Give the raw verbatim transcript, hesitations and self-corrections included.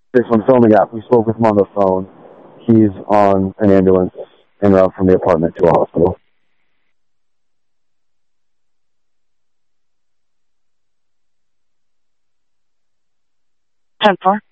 This one filming app. We spoke with him on the phone. He's on an ambulance en route from the apartment to a hospital. ten four.